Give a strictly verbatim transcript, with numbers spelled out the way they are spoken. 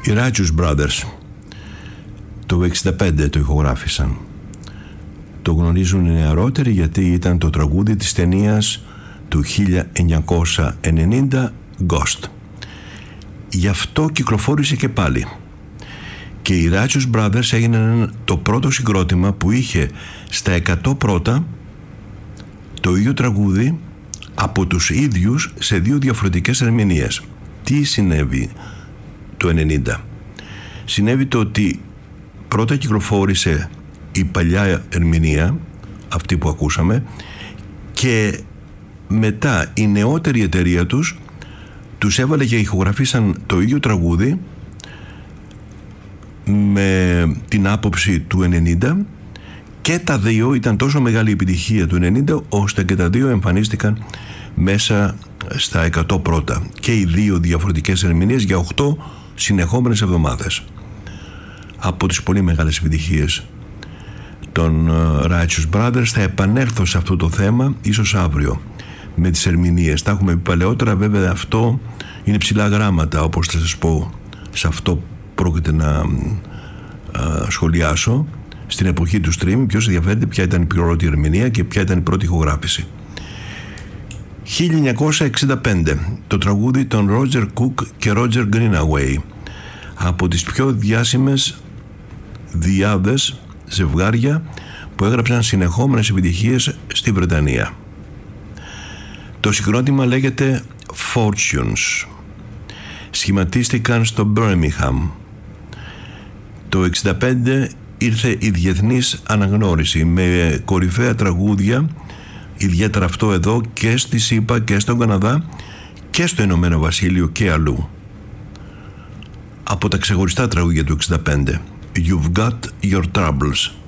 Οι Righteous Brothers το εξήντα πέντε το ηχογράφησαν. Το γνωρίζουν οι νεαρότεροι γιατί ήταν το τραγούδι της ταινίας του χίλια εννιακόσια ενενήντα Ghost. Γι' αυτό κυκλοφόρησε και πάλι. Και οι Righteous Brothers έγιναν το πρώτο συγκρότημα που είχε στα εκατό πρώτα το ίδιο τραγούδι από τους ίδιους σε δύο διαφορετικές ερμηνείες. Τι συνέβη το ενενήντα? Συνέβη το ότι πρώτα κυκλοφόρησε η παλιά ερμηνεία, αυτή που ακούσαμε, και μετά η νεότερη εταιρεία τους τους έβαλε και ηχογραφήσαν το ίδιο τραγούδι με την άποψη του ενενήντα, και τα δύο ήταν τόσο μεγάλη επιτυχία του ενενήντα ώστε και τα δύο εμφανίστηκαν μέσα στα εκατό πρώτα, και οι δύο διαφορετικές ερμηνείες για οκτώ συνεχόμενες εβδομάδες. Από τις πολύ μεγάλες επιτυχίες των Righteous Brothers. Θα επανέλθω σε αυτό το θέμα ίσως αύριο με τις ερμηνείες. Τα έχουμε πει παλαιότερα, βέβαια αυτό είναι ψηλά γράμματα, όπως θα σας πω. Σε αυτό πρόκειται να α, σχολιάσω. Στην εποχή του stream, ποιος ενδιαφέρεται ποια ήταν η πρώτη ερμηνεία και ποια ήταν η πρώτη ηχογράφηση. χίλια εννιακόσια εξήντα πέντε το τραγούδι των Roger Cook και Roger Greenaway, από τις πιο διάσημες διάδες ζευγάρια που έγραψαν συνεχόμενες επιτυχίες στη Βρετανία. Το συγκρότημα λέγεται Fortunes. Σχηματίστηκαν στο Birmingham. Το εξήντα πέντε ήρθε η διεθνής αναγνώριση με κορυφαία τραγούδια, ιδιαίτερα αυτό εδώ, και στη ΣΥΠΑ και στον Καναδά και στο Ηνωμένο Βασίλειο και αλλού. Από τα ξεχωριστά τραγούδια του εξήντα πέντε, You've Got Your Troubles.